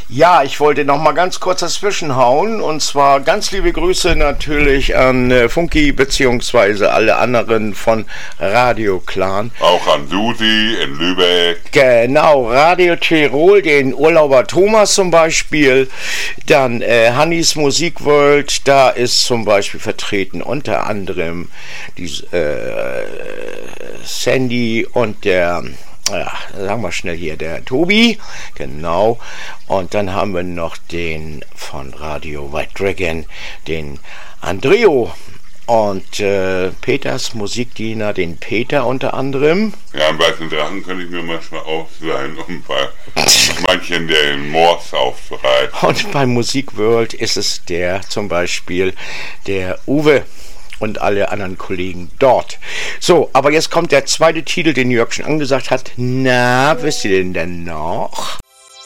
Ja, ich wollte noch mal ganz kurz dazwischen hauen und zwar ganz liebe Grüße natürlich an Funky beziehungsweise alle anderen von Radio Clan. Auch an Susi in Lübeck. Genau, Radio Tirol, den Urlauber Thomas zum Beispiel, dann Hannis Musik World, da ist zum Beispiel vertreten unter anderem die Sandy und der, ja, sagen wir schnell hier, der Tobi, genau, und dann haben wir noch den von Radio White Dragon, den Andreo und Peters Musikdiener, den Peter unter anderem. Ja, einen weißen Drachen könnte ich mir manchmal ausleihen, um bei manchen den Morse aufzureißen. Und bei Musik World ist es der zum Beispiel der Uwe und alle anderen Kollegen dort. So, aber jetzt kommt der zweite Titel, den Jörg schon angesagt hat. Na, wisst ihr den denn noch?